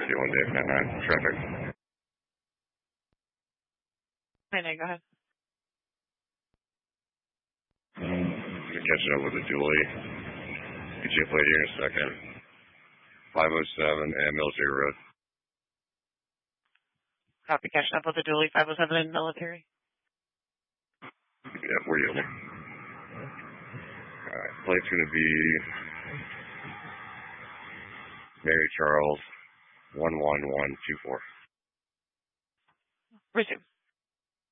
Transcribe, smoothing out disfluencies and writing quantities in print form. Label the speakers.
Speaker 1: 51 Dave, 99, traffic.
Speaker 2: 99, go ahead.
Speaker 1: Catching up with the dually. Get you a plate here in a second. 507 and Military Road.
Speaker 2: Copy, catching up with the dually, 507 and Military.
Speaker 1: Yeah, we're yielding. Alright, plate's going to be Mary Charles 11124.
Speaker 2: Resume.